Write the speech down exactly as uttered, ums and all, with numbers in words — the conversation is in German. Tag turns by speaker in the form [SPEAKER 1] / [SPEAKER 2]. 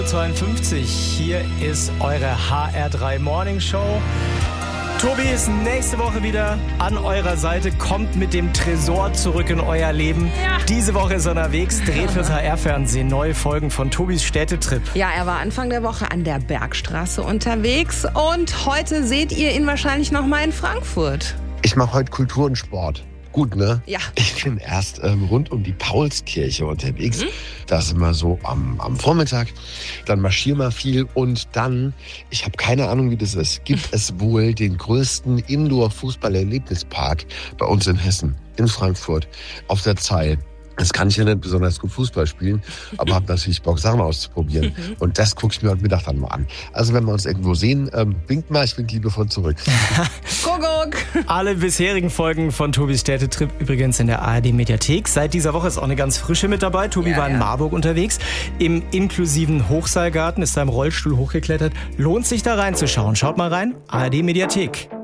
[SPEAKER 1] zweiundfünfzig, hier ist eure H R drei Morning Show. Tobi ist nächste Woche wieder an eurer Seite, kommt mit dem Tresor zurück in euer Leben.
[SPEAKER 2] Ja.
[SPEAKER 1] Diese Woche ist er unterwegs, dreht fürs H R-Fernsehen neue Folgen von Tobis Städtetrip.
[SPEAKER 2] Ja, er war Anfang der Woche an der Bergstraße unterwegs und heute seht ihr ihn wahrscheinlich noch mal in Frankfurt.
[SPEAKER 3] Ich mache heute Kultur und Sport. Gut, ne?
[SPEAKER 2] Ja.
[SPEAKER 3] Ich bin erst ähm, rund um die Paulskirche unterwegs. Mhm. Das ist immer so am, am Vormittag. Dann marschieren wir viel und dann, ich habe keine Ahnung, wie das ist, gibt es wohl den größten Indoor-Fußball-Erlebnispark bei uns in Hessen, in Frankfurt, auf der Zeil. Jetzt kann ich ja nicht besonders gut Fußball spielen, aber habe natürlich Bock, Sachen auszuprobieren. Und das gucke ich mir heute Mittag dann mal an. Also wenn wir uns irgendwo sehen, ähm, winkt mal, ich wink liebevoll zurück.
[SPEAKER 2] Kuckuck!
[SPEAKER 1] Alle bisherigen Folgen von Tobis Städtetrip übrigens in der A R D-Mediathek. Seit dieser Woche ist auch eine ganz frische mit dabei. Tobi
[SPEAKER 2] ja,
[SPEAKER 1] war in
[SPEAKER 2] ja.
[SPEAKER 1] Marburg unterwegs. Im inklusiven Hochseilgarten ist er im Rollstuhl hochgeklettert. Lohnt sich da reinzuschauen. Schaut mal rein, A R D-Mediathek.